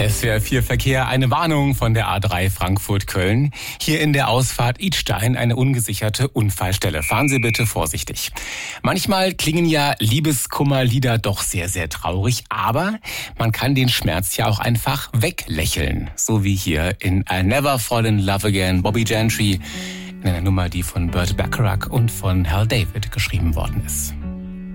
SWR 4 Verkehr, eine Warnung von der A3 Frankfurt-Köln. Hier in der Ausfahrt Idstein eine ungesicherte Unfallstelle. Fahren Sie bitte vorsichtig. Manchmal klingen ja Liebeskummerlieder doch sehr, sehr traurig, aber man kann den Schmerz ja auch einfach weglächeln. So wie hier in I'll Never Fall in Love Again, Bobby Gentry, in einer Nummer, die von Burt Bacharach und von Hal David geschrieben worden ist.